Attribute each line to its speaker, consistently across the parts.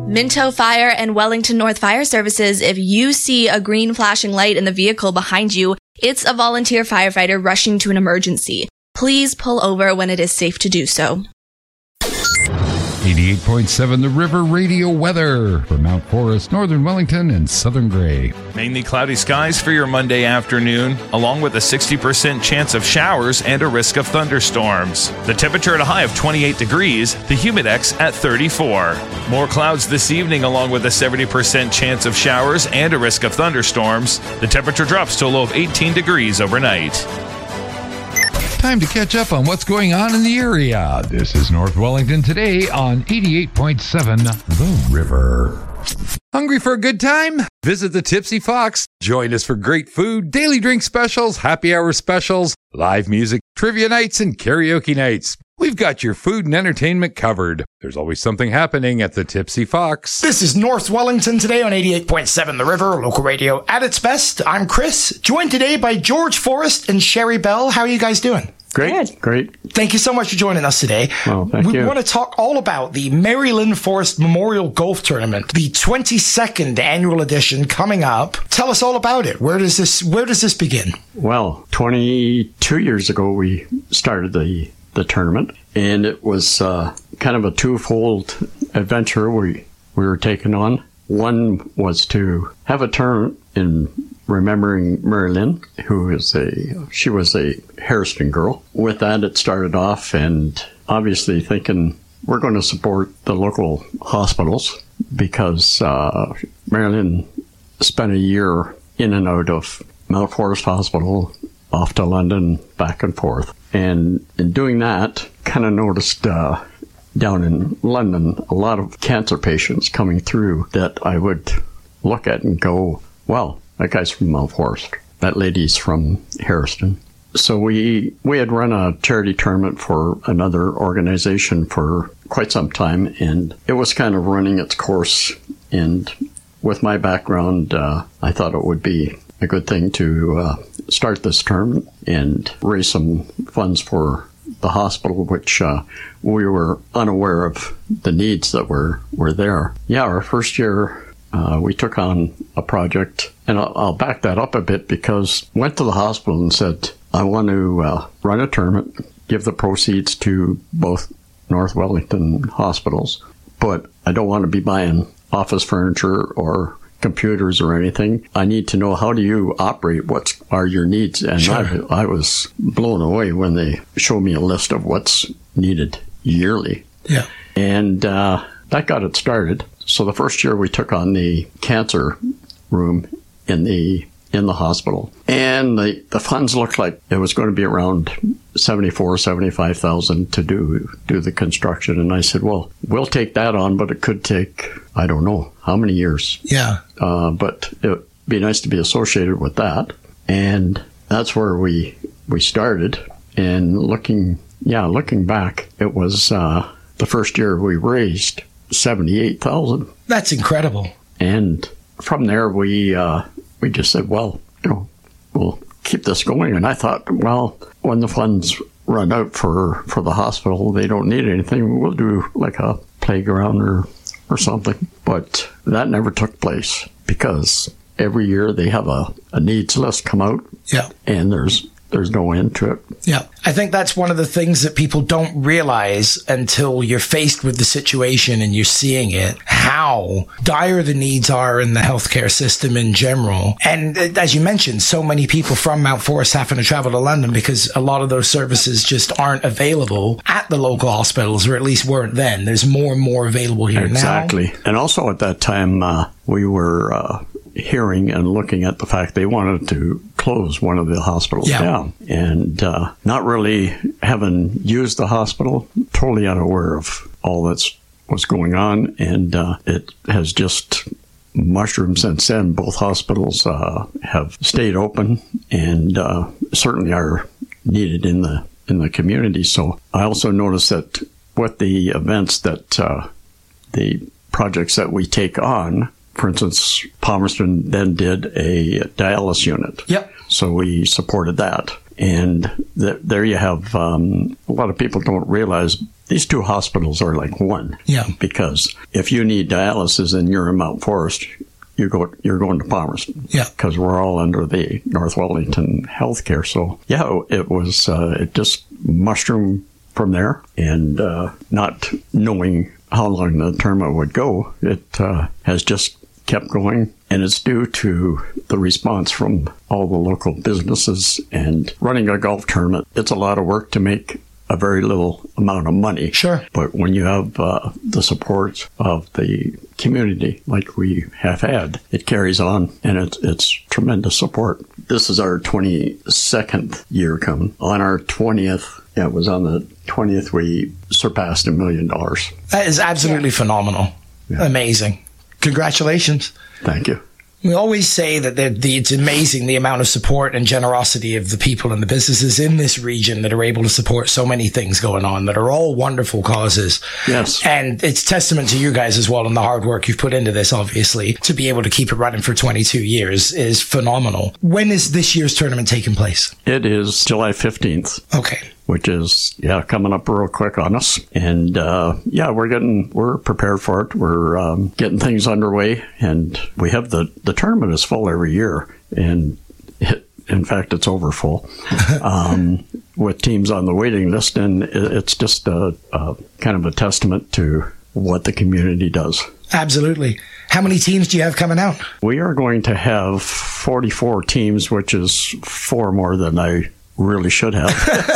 Speaker 1: Minto Fire and Wellington North Fire Services, if you see a green flashing light in the vehicle behind you, it's a volunteer firefighter rushing to an emergency. Please pull over when it is safe to do so.
Speaker 2: 88.7 The River Radio weather for Mount Forest, Northern Wellington, and Southern Gray.
Speaker 3: Mainly cloudy skies for your Monday afternoon, along with a 60% chance of showers and a risk of thunderstorms. The temperature at a high of 28 degrees, the humidex at 34. More clouds this evening, along with a 70% chance of showers and a risk of thunderstorms. The temperature drops to a low of 18 degrees overnight.
Speaker 2: Time to catch up on what's going on in the area. This is North Wellington today on 88.7 The River. Hungry for a good time? Visit the Tipsy Fox. Join us for great food, daily drink specials, happy hour specials, live music, trivia nights, and karaoke nights. We've got your food and entertainment covered. There's always something happening at the Tipsy Fox.
Speaker 4: This is North Wellington today on 88.7 The River, local radio at its best. I'm Chris, joined today by George Forrest and Sherry Bell. How are you guys doing?
Speaker 5: Great.
Speaker 4: Thank you so much for joining us today.
Speaker 5: Well, thank you.
Speaker 4: We want to talk all about the Mary Lynn Forrest Memorial Golf Tournament, the 22nd annual edition coming up. Tell us all about it. Where does this begin?
Speaker 5: Well, 22 years ago we started the tournament, and it was kind of a twofold adventure we were taking on. One was to have a tournament in remembering Mary Lynn, she was a Hairston girl. With that, it started off, and obviously thinking we're going to support the local hospitals because Mary Lynn spent a year in and out of Mount Forest Hospital, off to London, back and forth. And in doing that, kind of noticed down in London a lot of cancer patients coming through that I would look at and go, well, that guy's from Mount Forest. That lady's from Hairston. So we had run a charity tournament for another organization for quite some time, and it was kind of running its course. And with my background, I thought it would be a good thing to start this tournament and raise some funds for the hospital, which we were unaware of the needs that were there. Yeah, our first year, we took on a project, and I'll back that up a bit because went to the hospital and said, I want to run a tournament, give the proceeds to both North Wellington hospitals, but I don't want to be buying office furniture or computers or anything. I need to know, how do you operate? What are your needs? And sure. I was blown away when they showed me a list of what's needed yearly.
Speaker 4: Yeah.
Speaker 5: And that got it started. So the first year we took on the cancer room in the hospital, and the funds looked like it was going to be around $75,000 to do the construction. And I said, well, we'll take that on, but it could take, I don't know how many years.
Speaker 4: Yeah.
Speaker 5: But it would be nice to be associated with that. And that's where we started. And looking back, it was the first year we raised $78,000.
Speaker 4: That's incredible.
Speaker 5: And from there, we just said, well, we'll keep this going. And I thought, well, when the funds run out for the hospital, they don't need anything. We'll do like a playground or something. But that never took place because every year they have a needs list come out.
Speaker 4: Yeah.
Speaker 5: And there's no end to it.
Speaker 4: Yeah. I think that's one of the things that people don't realize until you're faced with the situation and you're seeing it, how dire the needs are in the healthcare system in general. And as you mentioned, so many people from Mount Forest having to travel to London because a lot of those services just aren't available at the local hospitals, or at least weren't then. There's more and more available here now.
Speaker 5: Exactly. And also at that time, we were hearing and looking at the fact they wanted to close one of the hospitals down. And not really having used the hospital, totally unaware of all that's was going on. And it has just mushroomed since then. Both hospitals have stayed open and certainly are needed in the community. So I also noticed that with the events that the projects that we take on, for instance, Palmerston then did a dialysis unit.
Speaker 4: Yep.
Speaker 5: So we supported that. And there you have, a lot of people don't realize these two hospitals are like one.
Speaker 4: Yeah.
Speaker 5: Because if you need dialysis and you're in Mount Forest, you're going to Palmerston.
Speaker 4: Yeah.
Speaker 5: Because we're all under the North Wellington healthcare. So, yeah, it was, it just mushroomed from there. And not knowing how long the tournament would go, it has just kept going. And it's due to the response from all the local businesses. And running a golf tournament, it's a lot of work to make a very little amount of money.
Speaker 4: Sure.
Speaker 5: But when you have the support of the community like we have had, it carries on, and it's tremendous support. This is our 22nd year coming. On our 20th, it was on the 20th, we surpassed $1 million.
Speaker 4: That is absolutely phenomenal.
Speaker 5: Yeah.
Speaker 4: Amazing. Congratulations.
Speaker 5: Thank you.
Speaker 4: We always say that it's amazing the amount of support and generosity of the people and the businesses in this region that are able to support so many things going on that are all wonderful causes.
Speaker 5: Yes.
Speaker 4: And it's testament to you guys as well and the hard work you've put into this, obviously. To be able to keep it running for 22 years is phenomenal. When is this year's tournament taking place?
Speaker 5: It is July 15th.
Speaker 4: Okay.
Speaker 5: Which is, coming up real quick on us. And, we're prepared for it. We're getting things underway. And we have the tournament is full every year. And in fact, it's over full with teams on the waiting list. And it's just a kind of a testament to what the community does.
Speaker 4: Absolutely. How many teams do you have coming out?
Speaker 5: We are going to have 44 teams, which is 4 more than I really should have.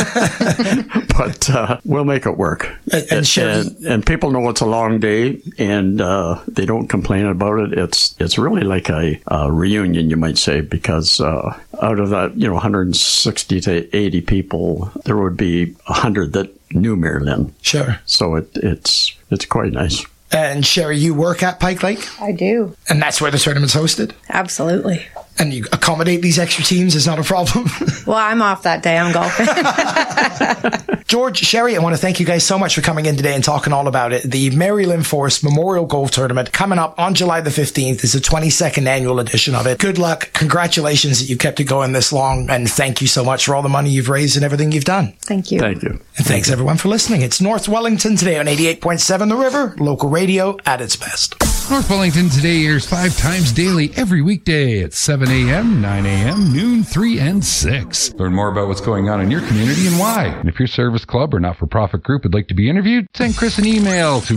Speaker 5: But we'll make it work. And people know it's a long day, and they don't complain about it. It's really like a reunion, you might say, because out of that 160 to 80 people, there would be 100 that knew Mary Lynn.
Speaker 4: Sure.
Speaker 5: So it's quite nice.
Speaker 4: And Sherry, you work at Pike Lake?
Speaker 6: I do.
Speaker 4: And that's where the tournament's hosted?
Speaker 6: Absolutely.
Speaker 4: And you accommodate these extra teams is not a problem?
Speaker 6: Well, I'm off that day. I'm golfing.
Speaker 4: George, Sherry, I want to thank you guys so much for coming in today and talking all about it. The Mary Lynn Forest Memorial Golf Tournament coming up on July the 15th is the 22nd annual edition of it. Good luck. Congratulations that you kept it going this long. And thank you so much for all the money you've raised and everything you've done.
Speaker 6: Thank you.
Speaker 5: Thank you.
Speaker 4: And thanks everyone for listening. It's North Wellington today on 88.7 The River, local radio at its best.
Speaker 2: North Wellington Today airs 5 times daily every weekday at 7 a.m., 9 a.m., noon, 3, and 6. Learn more about what's going on in your community and why. And if your service club or not-for-profit group would like to be interviewed, send Chris an email to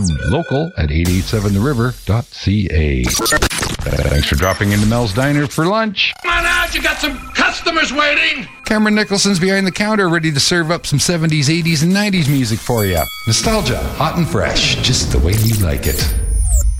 Speaker 2: local@887theriver.ca. Thanks for dropping into Mel's Diner for lunch.
Speaker 7: Come on out, you got some customers waiting.
Speaker 2: Cameron Nicholson's behind the counter, ready to serve up some 70s, 80s, and 90s music for you. Nostalgia, hot and fresh, just the way you like it.